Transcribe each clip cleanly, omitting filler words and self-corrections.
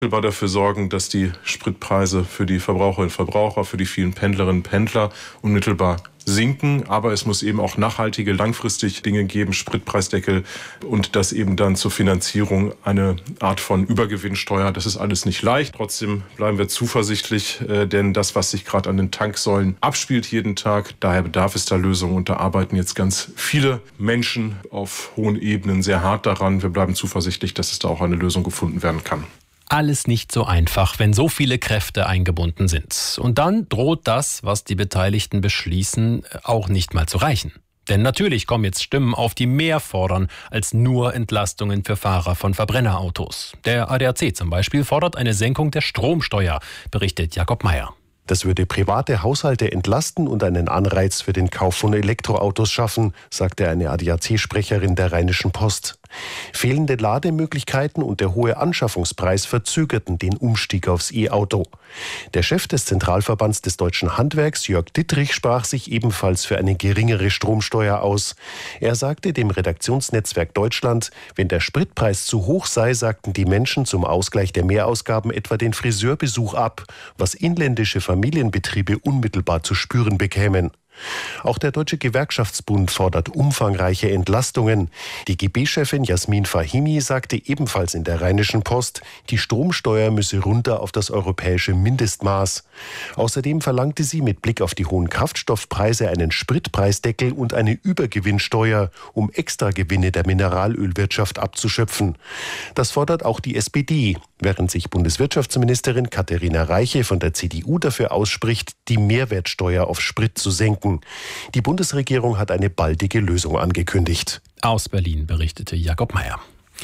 dafür sorgen, dass die Spritpreise für die Verbraucherinnen und Verbraucher, für die vielen Pendlerinnen und Pendler unmittelbar sinken. Aber es muss eben auch nachhaltige, langfristig Dinge geben, Spritpreisdeckel und das eben dann zur Finanzierung eine Art von Übergewinnsteuer. Das ist alles nicht leicht. Trotzdem bleiben wir zuversichtlich, denn das, was sich gerade an den Tanksäulen abspielt jeden Tag, daher bedarf es da Lösungen und da arbeiten jetzt ganz viele Menschen auf hohen Ebenen sehr hart daran. Wir bleiben zuversichtlich, dass es da auch eine Lösung gefunden werden kann. Alles nicht so einfach, wenn so viele Kräfte eingebunden sind. Und dann droht das, was die Beteiligten beschließen, auch nicht mal zu reichen. Denn natürlich kommen jetzt Stimmen auf, die mehr fordern als nur Entlastungen für Fahrer von Verbrennerautos. Der ADAC zum Beispiel fordert eine Senkung der Stromsteuer, berichtet Jakob Meyer. Das würde private Haushalte entlasten und einen Anreiz für den Kauf von Elektroautos schaffen, sagte eine ADAC-Sprecherin der Rheinischen Post. Fehlende Lademöglichkeiten und der hohe Anschaffungspreis verzögerten den Umstieg aufs E-Auto. Der Chef des Zentralverbands des deutschen Handwerks, Jörg Dittrich, sprach sich ebenfalls für eine geringere Stromsteuer aus. Er sagte dem Redaktionsnetzwerk Deutschland, wenn der Spritpreis zu hoch sei, sagten die Menschen zum Ausgleich der Mehrausgaben etwa den Friseurbesuch ab, was inländische Familienbetriebe unmittelbar zu spüren bekämen. Auch der Deutsche Gewerkschaftsbund fordert umfangreiche Entlastungen. Die GB-Chefin Jasmin Fahimi sagte ebenfalls in der Rheinischen Post, die Stromsteuer müsse runter auf das europäische Mindestmaß. Außerdem verlangte sie mit Blick auf die hohen Kraftstoffpreise einen Spritpreisdeckel und eine Übergewinnsteuer, um Extragewinne der Mineralölwirtschaft abzuschöpfen. Das fordert auch die SPD, während sich Bundeswirtschaftsministerin Katharina Reiche von der CDU dafür ausspricht, die Mehrwertsteuer auf Sprit zu senken. Die Bundesregierung hat eine baldige Lösung angekündigt. Aus Berlin berichtete Jakob Meyer.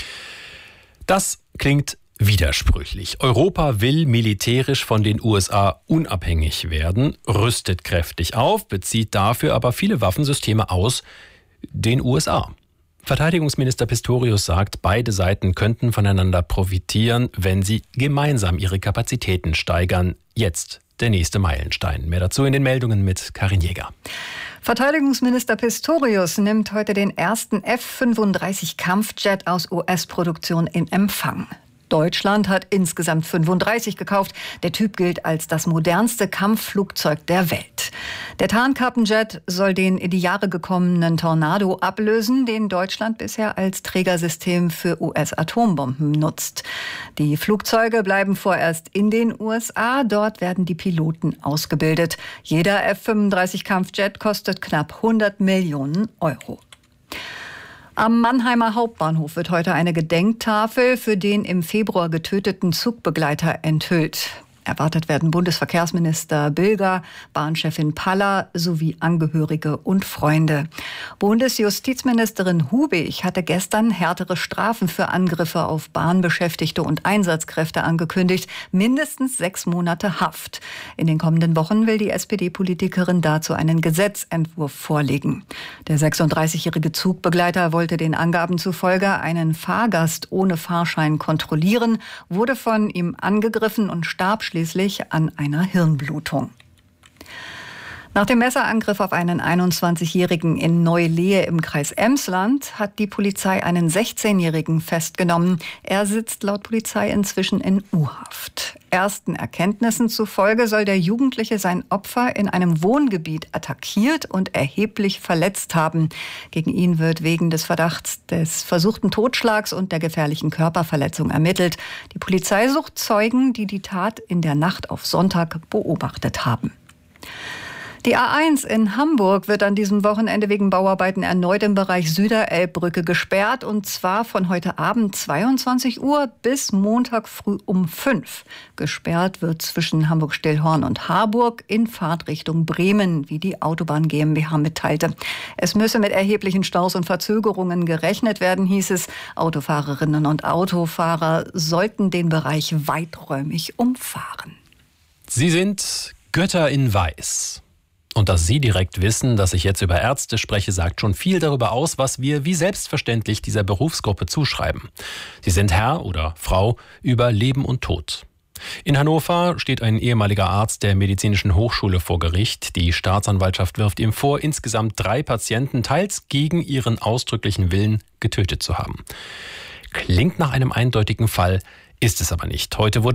Das klingt widersprüchlich. Europa will militärisch von den USA unabhängig werden, rüstet kräftig auf, bezieht dafür aber viele Waffensysteme aus den USA. Verteidigungsminister Pistorius sagt, beide Seiten könnten voneinander profitieren, wenn sie gemeinsam ihre Kapazitäten steigern. Jetzt der nächste Meilenstein. Mehr dazu in den Meldungen mit Karin Jäger. Verteidigungsminister Pistorius nimmt heute den ersten F-35 Kampfjet aus US-Produktion in Empfang. Deutschland hat insgesamt 35 gekauft. Der Typ gilt als das modernste Kampfflugzeug der Welt. Der Tarnkappenjet soll den in die Jahre gekommenen Tornado ablösen, den Deutschland bisher als Trägersystem für US-Atombomben nutzt. Die Flugzeuge bleiben vorerst in den USA. Dort werden die Piloten ausgebildet. Jeder F-35 Kampfjet kostet knapp 100 Millionen Euro. Am Mannheimer Hauptbahnhof wird heute eine Gedenktafel für den im Februar getöteten Zugbegleiter enthüllt. Erwartet werden Bundesverkehrsminister Bilger, Bahnchefin Paller sowie Angehörige und Freunde. Bundesjustizministerin Hubig hatte gestern härtere Strafen für Angriffe auf Bahnbeschäftigte und Einsatzkräfte angekündigt. Mindestens 6 Monate Haft. In den kommenden Wochen will die SPD-Politikerin dazu einen Gesetzentwurf vorlegen. Der 36-jährige Zugbegleiter wollte den Angaben zufolge einen Fahrgast ohne Fahrschein kontrollieren, wurde von ihm angegriffen und starb schließlich an einer Hirnblutung. Nach dem Messerangriff auf einen 21-Jährigen in Neu-Lehe im Kreis Emsland hat die Polizei einen 16-Jährigen festgenommen. Er sitzt laut Polizei inzwischen in U-Haft. Ersten Erkenntnissen zufolge soll der Jugendliche sein Opfer in einem Wohngebiet attackiert und erheblich verletzt haben. Gegen ihn wird wegen des Verdachts des versuchten Totschlags und der gefährlichen Körperverletzung ermittelt. Die Polizei sucht Zeugen, die die Tat in der Nacht auf Sonntag beobachtet haben. Die A1 in Hamburg wird an diesem Wochenende wegen Bauarbeiten erneut im Bereich Süderelbbrücke gesperrt, und zwar von heute Abend 22 Uhr bis Montag früh um 5. Gesperrt wird zwischen Hamburg-Stillhorn und Harburg in Fahrtrichtung Bremen, wie die Autobahn GmbH mitteilte. Es müsse mit erheblichen Staus und Verzögerungen gerechnet werden, hieß es. Autofahrerinnen und Autofahrer sollten den Bereich weiträumig umfahren. Sie sind Götter in Weiß. Und dass Sie direkt wissen, dass ich jetzt über Ärzte spreche, sagt schon viel darüber aus, was wir wie selbstverständlich dieser Berufsgruppe zuschreiben. Sie sind Herr oder Frau über Leben und Tod. In Hannover steht ein ehemaliger Arzt der Medizinischen Hochschule vor Gericht. Die Staatsanwaltschaft wirft ihm vor, insgesamt 3 Patienten teils gegen ihren ausdrücklichen Willen getötet zu haben. Klingt nach einem eindeutigen Fall, ist es aber nicht. Heute wurde